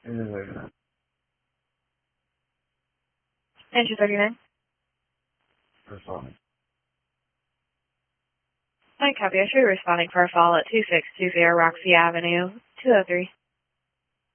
Uh, Entry 39. responding. I copy. I should be responding for a fall at 2620 Roxy Avenue, 203.